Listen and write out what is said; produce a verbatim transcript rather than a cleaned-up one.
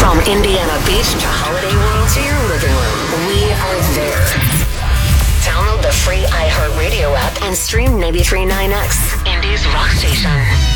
From Indiana Beach to Holiday World to your living room, we are there. Download the free iHeartRadio app and stream ninety-three point nine X, Indy's rock station.